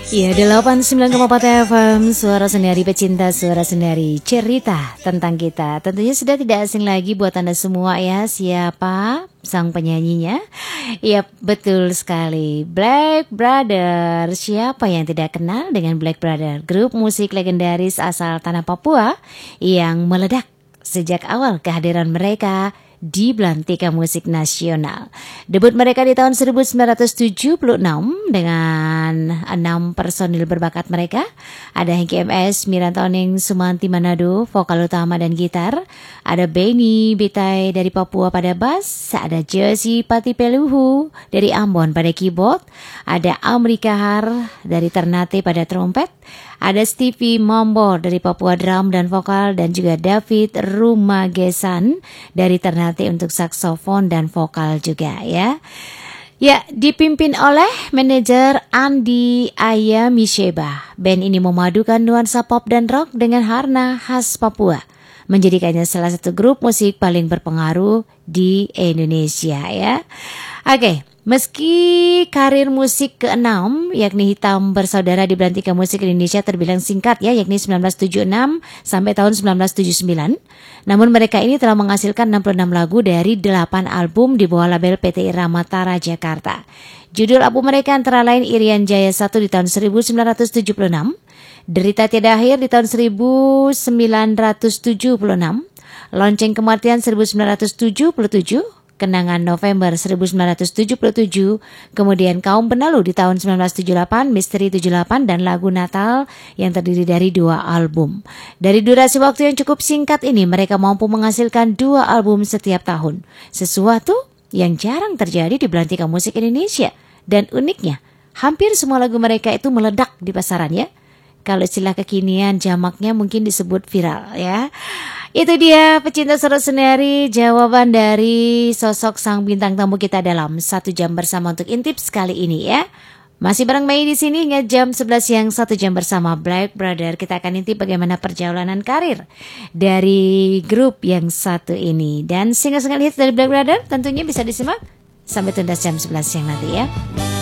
Ya, 89,4 FM, suara sendiri pecinta, suara sendiri cerita tentang kita. Tentunya sudah tidak asing lagi buat Anda semua ya, siapa sang penyanyinya? Ya, betul sekali, Black Brother. Siapa yang tidak kenal dengan Black Brother? Grup musik legendaris asal tanah Papua yang meledak sejak awal kehadiran mereka di belantika musik nasional. Debut mereka di tahun 1976 dengan 6 personil berbakat mereka. Ada Hengki MS, Mirantoning Sumanti Manado, vokal utama dan gitar. Ada Benny Bitai dari Papua pada bass. Ada Josie Patipeluhu dari Ambon pada keyboard. Ada Amri Kahar dari Ternate pada trompet. Ada Stevie Mombo dari Papua drum dan vokal, dan juga David Rumagesan dari Ternate untuk saksofon dan vokal juga ya. Ya, dipimpin oleh manajer Andi Ayamisheba. Band ini memadukan nuansa pop dan rock dengan warna khas Papua, menjadikannya salah satu grup musik paling berpengaruh di Indonesia ya. Oke, meski karir musik ke-6 yakni Hitam Bersaudara di belantika musik Indonesia terbilang singkat ya, yakni 1976 sampai tahun 1979. Namun mereka ini telah menghasilkan 66 lagu dari 8 album di bawah label PT Irama Tara Jakarta. Judul album mereka antara lain Irian Jaya 1 di tahun 1976, Derita Tiada Akhir di tahun 1976, Lonceng Kematian 1977, Kenangan November 1977, kemudian Kaum Penalu di tahun 1978, Misteri 78, dan lagu Natal yang terdiri dari 2 album. Dari durasi waktu yang cukup singkat ini, mereka mampu menghasilkan 2 album setiap tahun. Sesuatu yang jarang terjadi di belantika musik Indonesia. Dan uniknya, hampir semua lagu mereka itu meledak di pasaran ya. Kalau istilah kekinian jamaknya mungkin disebut viral ya. Itu dia pecinta suara senari, jawaban dari sosok sang bintang tamu kita dalam 1 jam bersama untuk Intips kali ini ya. Masih bareng Mei di sini hingga jam 11 siang, 1 jam bersama Black Brother. Kita akan intip bagaimana perjalanan karir dari grup yang satu ini. Dan single-single hits dari Black Brother tentunya bisa disimak sampai tuntas jam 11 siang nanti ya.